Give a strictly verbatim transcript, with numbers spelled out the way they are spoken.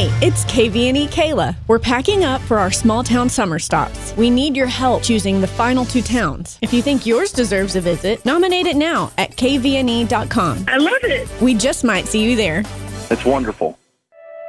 Hey, it's K V N E Kayla. We're packing up for our small town summer stops. We need your help choosing the final two towns. If you think yours deserves a visit, nominate it now at K V N E dot com. I love it. We just might see you there. It's wonderful.